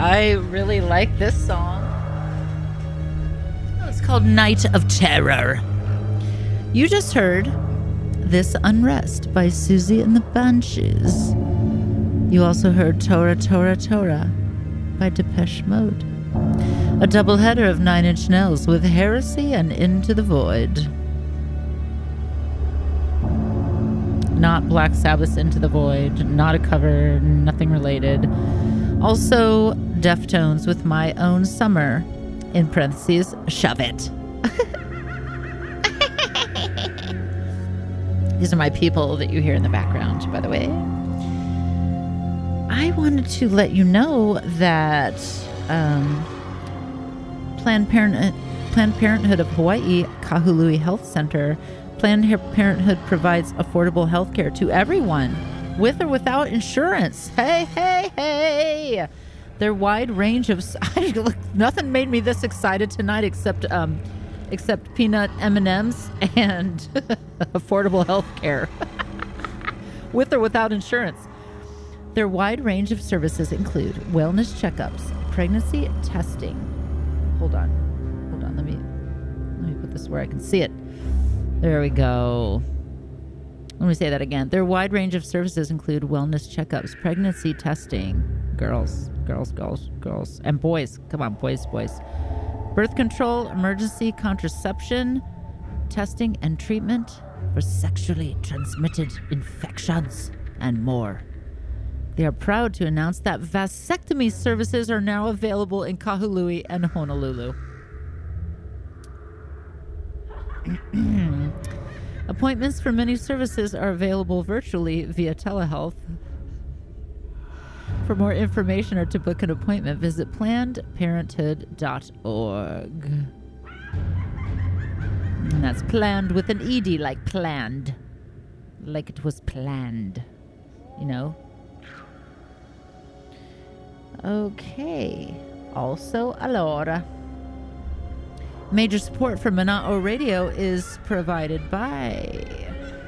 I really like this song. Oh, it's called Night of Terror. You just heard This Unrest by Susie and the Banshees. You also heard Tora, Tora, Tora by Depeche Mode. A doubleheader of Nine Inch Nails with Heresy and Into the Void. Not Black Sabbath's Into the Void, not a cover, nothing related. Also, Deftones with My Own Summer, in parentheses, Shove It. These are my people that you hear in the background, by the way. I wanted to let you know that Planned Parenthood of Hawaii Kahului Health Center, Planned Parenthood provides affordable health care to everyone, with or without insurance. Hey, hey, hey! Their wide range of... nothing made me this excited tonight except peanut M&Ms and affordable health care. With or without insurance. Their wide range of services include wellness checkups, pregnancy testing. Hold on. Let me put this where I can see it. There we go. Let me say that again. Their wide range of services include wellness checkups, pregnancy testing. Girls, and boys. Come on, boys. Birth control, emergency contraception, testing and treatment for sexually transmitted infections, and more. They are proud to announce that vasectomy services are now available in Kahului and Honolulu. Appointments for many services are available virtually via telehealth. For more information or to book an appointment, visit plannedparenthood.org. And that's planned with an ED, like planned. Like it was planned. You know? Okay. Also, allora. Major support for Mana'o Radio is provided by